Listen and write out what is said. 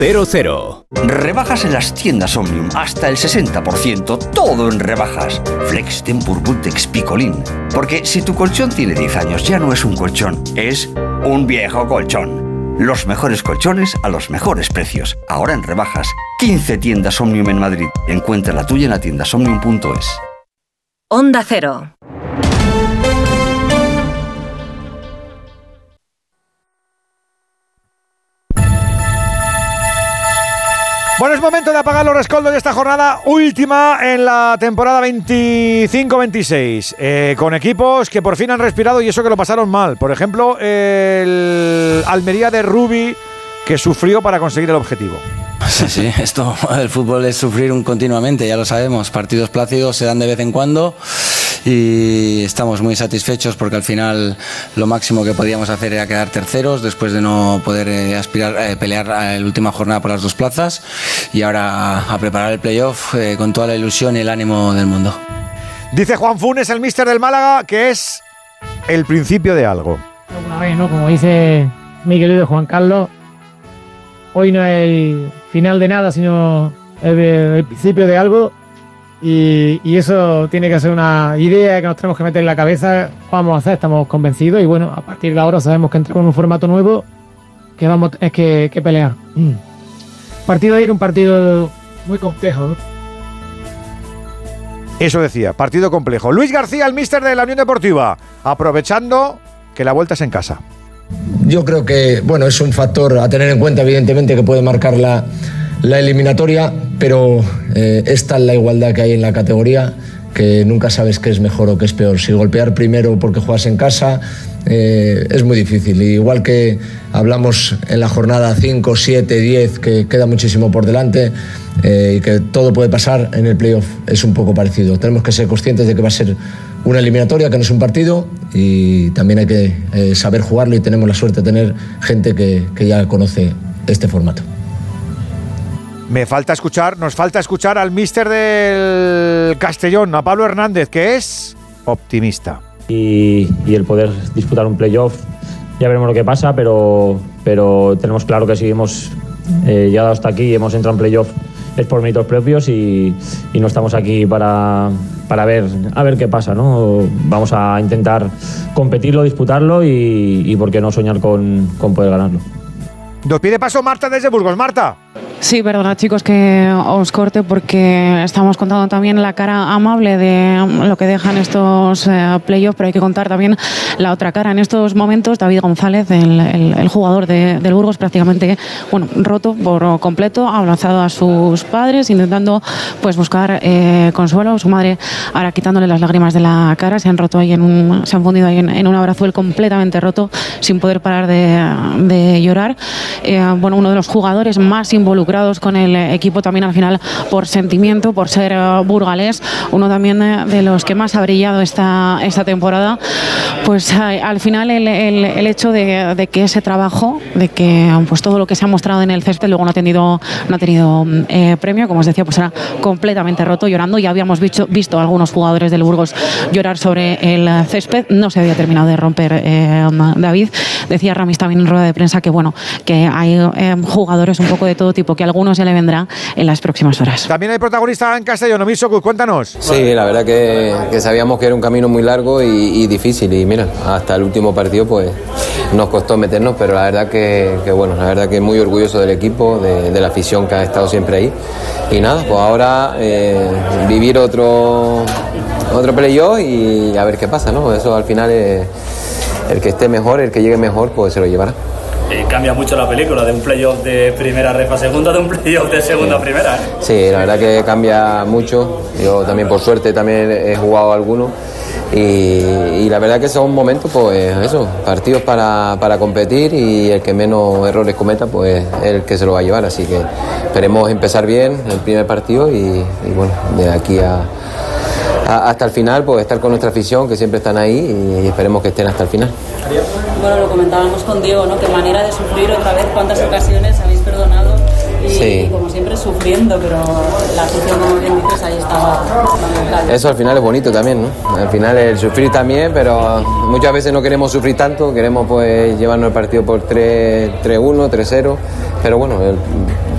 00. Rebajas en las tiendas Omnium, hasta el 60%, todo en rebajas. Flex, Tempur, Bultex, Picolín. Porque si tu colchón tiene 10 años, ya no es un colchón, es un viejo colchón. Los mejores colchones a los mejores precios. Ahora en rebajas. 15 tiendas Omnium en Madrid. Encuentra la tuya en la tiendasomnium.es. Onda Cero. Bueno, es momento de apagar los rescoldos de esta jornada última en la temporada 25-26, con equipos que por fin han respirado y eso que lo pasaron mal. Por ejemplo, el Almería de Rubi, que sufrió para conseguir el objetivo. Sí, esto, el fútbol es sufrir continuamente, ya lo sabemos. Partidos plácidos se dan de vez en cuando y estamos muy satisfechos porque al final lo máximo que podíamos hacer era quedar terceros después de no poder pelear la última jornada por las 2 plazas, y ahora a preparar el playoff con toda la ilusión y el ánimo del mundo. Dice Juan Funes, el míster del Málaga, que es el principio de algo. Una vez, ¿no? Como dice mi querido Juan Carlos, hoy no es el final de nada, sino el principio de algo. Y eso tiene que ser una idea que nos tenemos que meter en la cabeza. Vamos a hacer, estamos convencidos. Y bueno, a partir de ahora sabemos que entramos en un formato nuevo que vamos que pelear. Partido de ir, un partido muy complejo, ¿no? Eso decía, partido complejo. Luis García, el míster de la Unión Deportiva, aprovechando que la vuelta es en casa. Yo creo que, bueno, es un factor a tener en cuenta, evidentemente, que puede marcar la eliminatoria, pero es tal la igualdad que hay en la categoría que nunca sabes qué es mejor o qué es peor. Si golpear primero porque juegas en casa es muy difícil. Igual que hablamos en la jornada 5, 7, 10, que queda muchísimo por delante y que todo puede pasar, en el playoff es un poco parecido. Tenemos que ser conscientes de que va a ser una eliminatoria, que no es un partido, y también hay que saber jugarlo, y tenemos la suerte de tener gente que ya conoce este formato. Nos falta escuchar al míster del Castellón, a Pablo Hernández, que es optimista. Y el poder disputar un playoff, ya veremos lo que pasa, pero tenemos claro que si hemos llegado hasta aquí y hemos entrado en playoff es por méritos propios, y no estamos aquí para ver qué pasa, ¿no? Vamos a intentar competirlo, disputarlo y por qué no soñar con poder ganarlo. Nos pide paso Marta desde Burgos. Marta. Sí, perdona chicos que os corte porque estamos contando también la cara amable de lo que dejan estos playoffs, pero hay que contar también la otra cara. En estos momentos David González, el jugador del Burgos, prácticamente roto por completo, ha abrazado a sus padres intentando pues buscar consuelo. Su madre ahora quitándole las lágrimas de la cara, se han fundido ahí en un abrazo, él completamente roto, sin poder parar de llorar. Uno de los jugadores más involucrados con el equipo también al final por sentimiento, por ser burgalés, uno también de los que más ha brillado esta temporada. Pues al final el hecho de que ese trabajo, de que pues todo lo que se ha mostrado en el césped luego no ha tenido premio, como os decía, pues era completamente roto, llorando. Ya habíamos visto a algunos jugadores del Burgos llorar sobre el césped, no se había terminado de romper David. Decía Ramis también en rueda de prensa que hay jugadores un poco de todo tipo, que a algunos se le vendrá en las próximas horas. También hay protagonista en Castellón, Omisokut, cuéntanos. Sí, la verdad que sabíamos que era un camino muy largo y difícil, y mira, hasta el último partido pues nos costó meternos, pero la verdad que muy orgulloso del equipo, de la afición que ha estado siempre ahí, y nada, pues ahora vivir otro playoff y a ver qué pasa, ¿no? Eso al final es el que esté mejor, el que llegue mejor, pues se lo llevará. Cambia mucho la película, de un playoff de primera ref a segunda, de un playoff de segunda a primera, ¿eh? Sí, la verdad que cambia mucho. Yo también, por suerte, también he jugado algunos, y la verdad que son momentos, pues eso, partidos para competir, y el que menos errores cometa, pues es el que se lo va a llevar. Así que esperemos empezar bien el primer partido y bueno, de aquí hasta el final, pues estar con nuestra afición, que siempre están ahí, y esperemos que estén hasta el final. Bueno, lo comentábamos con Diego, ¿no? Qué manera de sufrir otra vez, cuántas ocasiones habéis perdonado y como siempre sufriendo, pero la afición, como bien dices, ahí estaba. Eso al final es bonito también, ¿no? Al final el sufrir también, pero muchas veces no queremos sufrir tanto, queremos pues llevarnos el partido por 3-1, 3-0, pero bueno,